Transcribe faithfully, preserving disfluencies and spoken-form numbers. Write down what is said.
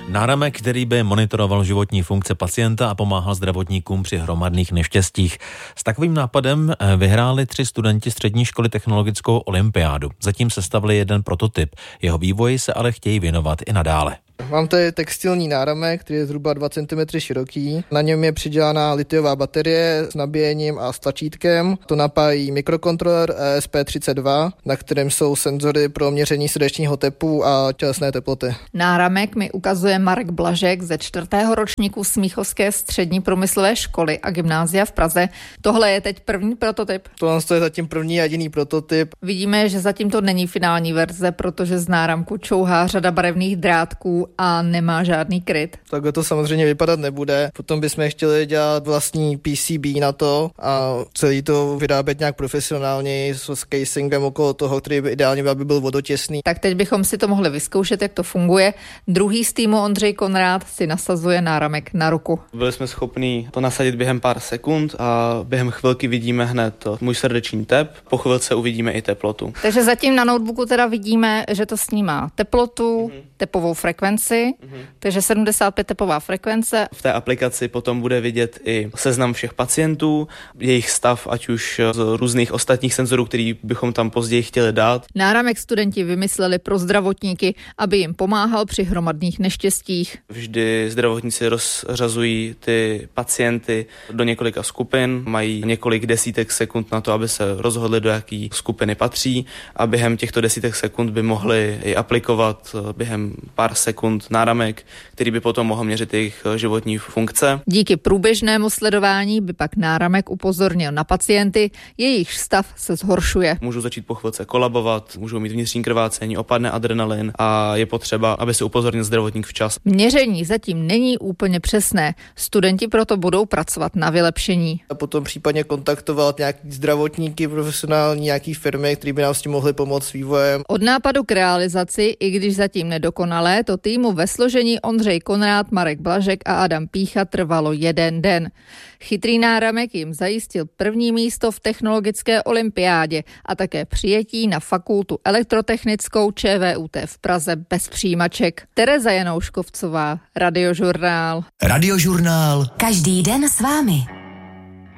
Náramek, který by monitoroval životní funkce pacienta a pomáhal zdravotníkům při hromadných neštěstích. S takovým nápadem vyhráli tři studenti střední školy technologickou olympiádu. Zatím sestavili jeden prototyp. Jeho vývoji se ale chtějí věnovat i nadále. Mám tady textilní náramek, který je zhruba dva centimetry široký. Na něm je přidělaná litiová baterie s nabíjením a s tlačítkem. To napájí mikrokontroler E S P třicet dva, na kterém jsou senzory pro měření srdečního tepu a tělesné teploty. Náramek mi ukazuje Marek Blažek ze čtvrtého ročníku Smíchovské střední průmyslové školy a gymnázia v Praze. Tohle je teď první prototyp. Tohle je zatím první jediný prototyp. Vidíme, že zatím to není finální verze, protože z náramku čouhá řada barevných drátků a nemá žádný kryt. Takhle to samozřejmě vypadat nebude. Potom bychom chtěli dělat vlastní P C B na to a celý to vyrábět nějak profesionálně s casingem okolo toho, který by ideálně byl, aby byl vodotěsný. Tak teď bychom si to mohli vyzkoušet, jak to funguje. Druhý z týmu Ondřej Konrád si nasazuje náramek na ruku. Byli jsme schopní to nasadit během pár sekund a během chvilky vidíme hned můj srdeční tep, po chvilce uvidíme i teplotu. Takže zatím na notebooku teda vidíme, že to snímá teplotu, mm-hmm. tepovou frekvenci, mm-hmm. takže sedmdesát pět tepová frekvence. V té aplikaci potom bude vidět i seznam všech pacientů, jejich stav, ať už z různých ostatních senzorů, který bychom tam později chtěli dát. Náramek studenti vymysleli pro zdravotníky, aby jim pomáhal při hromadných neštěstích. Vždy zdravotníci rozřazují ty pacienty do několika skupin, mají několik desítek sekund na to, aby se rozhodli, do jaký skupiny patří a během těchto desítek sekund by mohli i aplikovat během pár sekund náramek, který by potom mohl měřit jejich životní funkce. Díky průběžnému sledování by pak náramek upozornil na pacienty, jejich stav se zhoršuje. Můžou začít po chvilce kolabovat, můžou mít vnitřní krvácení, opadne adrenalin a je potřeba, aby se upozornil zdravotník včas. Měření zatím není úplně přesné. Studenti proto budou pracovat na vylepšení. A potom případně kontaktovat nějaký zdravotníky, profesionální, nějaký firmy, které by nám s tím mohly pomoct s vývojem. Od nápadu k realizaci, i když zatím nedokonalé, to týmu ve složení Ondřej Konrád, Marek Blažek a Adam Pícha trvalo jeden den. Chytrý náramek jim zajistil první místo v technologické olympiádě a také přijetí na fakultu elektrotechnickou ČVUT v Praze bez přijímaček. Tereza Janouškovcová, Radiožurnál. Radiožurnál. Každý den s vámi.